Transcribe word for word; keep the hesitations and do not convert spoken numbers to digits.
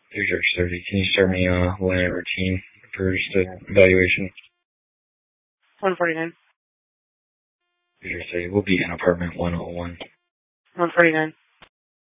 Zurich thirty. Can you start me uh, line of routine for just an evaluation? one forty-nine. Zurich thirty. We'll be in apartment one oh one. one forty-nine.